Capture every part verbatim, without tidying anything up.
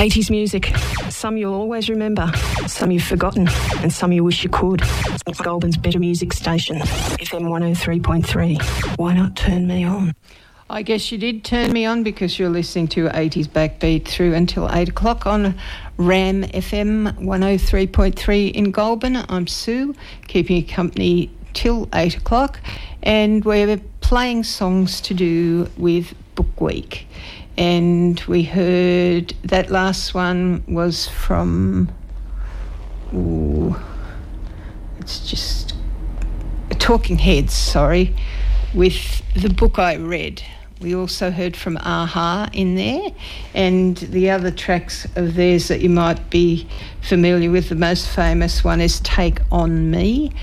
eighties music. Some you'll always remember, some you've forgotten, and some you wish you could. It's Goulburn's Better Music Station, F M one oh three point three. Why not turn me on? I guess you did turn me on because you're listening to eighties Backbeat through until eight o'clock on RAM F M one oh three point three in Goulburn. I'm Sue, keeping you company till eight o'clock, and we're playing songs to do with Book Week. And we heard that last one was from, ooh, it's just Talking Heads, sorry, with The Book I Read. We also heard from a-ha in there, and the other tracks of theirs that you might be familiar with, the most famous one is Take On Me.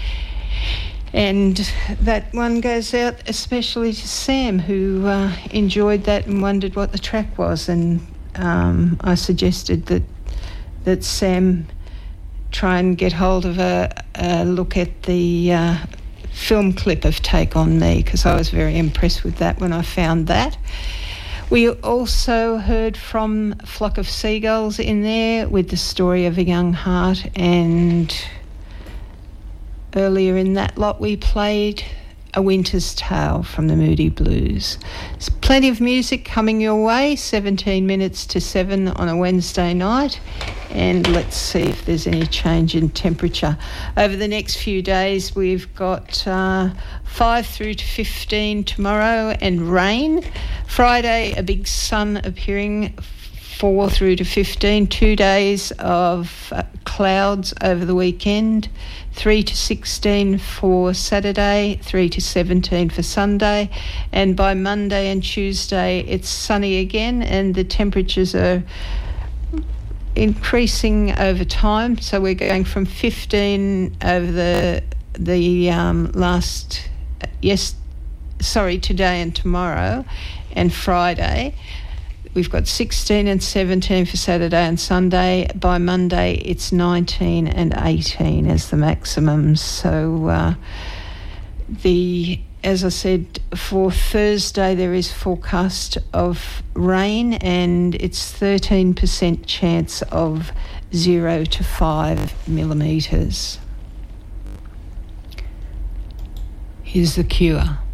And that one goes out especially to Sam, who uh, enjoyed that and wondered what the track was. And um, I suggested that that Sam try and get hold of a, a look at the uh, film clip of Take On Me, because I was very impressed with that when I found that. We also heard from Flock of Seagulls in there with The Story of a Young Heart, and earlier in that lot we played A Winter's Tale from the Moody Blues. There's plenty of music coming your way, seventeen minutes to seven on a Wednesday night, and let's see if there's any change in temperature. Over the next few days we've got uh, five through to fifteen tomorrow and rain. Friday a big sun appearing, four through to fifteen, two days of uh, clouds over the weekend, three to sixteen for Saturday, three to seventeen for Sunday, and by Monday and Tuesday it's sunny again, and the temperatures are increasing over time. So we're going from fifteen over the the um, last yes sorry today and tomorrow and Friday. We've got sixteen and seventeen for Saturday and Sunday. By Monday, it's nineteen and eighteen as the maximums. So, uh, the as I said, for Thursday, there is forecast of rain, and it's thirteen percent chance of zero to five millimetres. Here's The Cure.